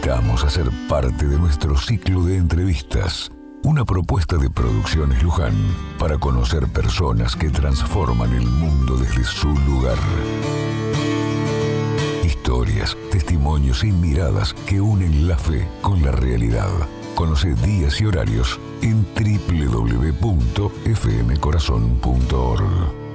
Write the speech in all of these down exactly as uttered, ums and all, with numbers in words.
invitamos a ser parte de nuestro ciclo de entrevistas, una propuesta de Producciones Luján para conocer personas que transforman el mundo desde su lugar. Historias, testimonios y miradas que unen la fe con la realidad. Conoce días y horarios en doble u doble u doble u punto f m corazón punto org.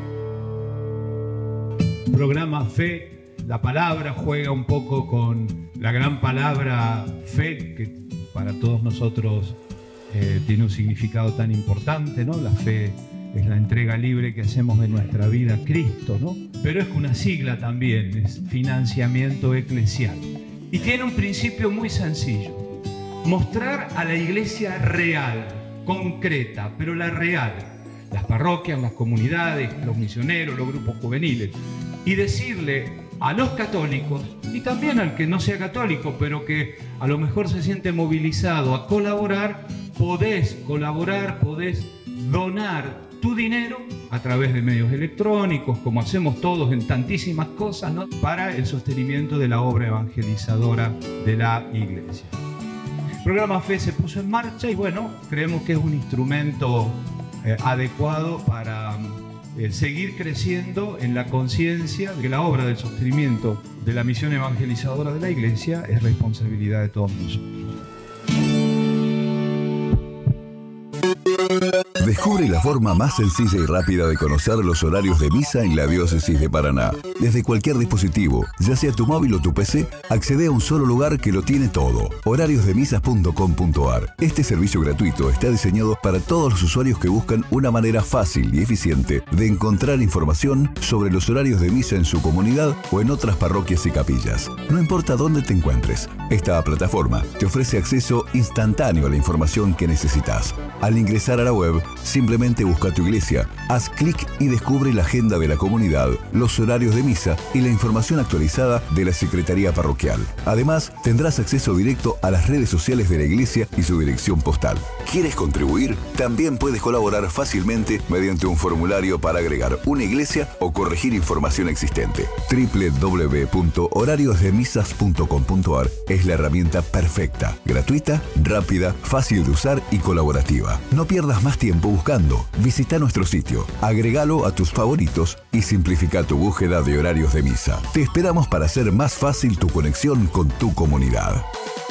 Programa Fe, la palabra juega un poco con la gran palabra fe, que para todos nosotros eh, tiene un significado tan importante, ¿no? La fe es la entrega libre que hacemos de nuestra vida a Cristo, ¿no? Pero es una sigla también, es financiamiento eclesial. Y tiene un principio muy sencillo: mostrar a la iglesia real, concreta, pero la real, las parroquias, las comunidades, los misioneros, los grupos juveniles, y decirle a los católicos, y también al que no sea católico, pero que a lo mejor se siente movilizado a colaborar, podés colaborar, podés donar tu dinero a través de medios electrónicos, como hacemos todos en tantísimas cosas, ¿no?, para el sostenimiento de la obra evangelizadora de la iglesia. El programa Fe se puso en marcha y bueno, creemos que es un instrumento eh, adecuado para eh, seguir creciendo en la conciencia de que la obra del sostenimiento de la misión evangelizadora de la iglesia es responsabilidad de todos nosotros. Descubre la forma más sencilla y rápida de conocer los horarios de misa en la Diócesis de Paraná. Desde cualquier dispositivo, ya sea tu móvil o tu P C, accede a un solo lugar que lo tiene todo: horarios de misas punto com punto a r. Este servicio gratuito está diseñado para todos los usuarios que buscan una manera fácil y eficiente de encontrar información sobre los horarios de misa en su comunidad o en otras parroquias y capillas. No importa dónde te encuentres, esta plataforma te ofrece acceso instantáneo a la información que necesitas. Al ingresar a la web, simplemente busca tu iglesia, haz clic y descubre la agenda de la comunidad, los horarios de misa y la información actualizada de la Secretaría Parroquial. Además, tendrás acceso directo a las redes sociales de la iglesia y su dirección postal. ¿Quieres contribuir? También puedes colaborar fácilmente mediante un formulario para agregar una iglesia o corregir información existente. doble u doble u doble u punto horarios de misas punto com punto a r es la herramienta perfecta, gratuita, rápida, fácil de usar y colaborativa. No pierdas más tiempo buscando. Visita nuestro sitio, agregalo a tus favoritos y simplifica tu búsqueda de horarios de misa. Te esperamos para hacer más fácil tu conexión con tu comunidad.